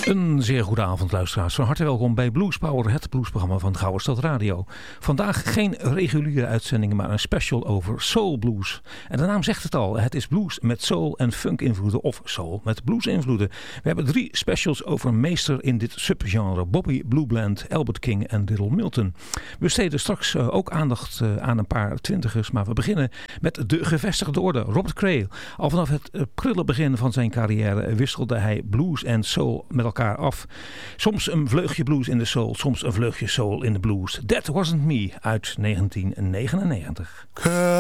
Een zeer goede avond, luisteraars. Van harte welkom bij Blues Power, het bluesprogramma van Gouwerstad Radio. Vandaag geen reguliere uitzendingen, maar een special over soul blues. En de naam zegt het al, het is blues met soul en funk invloeden of soul met blues invloeden. We hebben 3 specials over meester in dit subgenre: Bobby Blue Bland, Albert King en Little Milton. We besteden straks ook aandacht aan een paar twintigers, maar we beginnen met de gevestigde orde, Robert Cray. Al vanaf het prille begin van zijn carrière wisselde hij blues en soul met elkaar af. Soms een vleugje blues in de soul, soms een vleugje soul in de blues. That Wasn't Me uit 1999.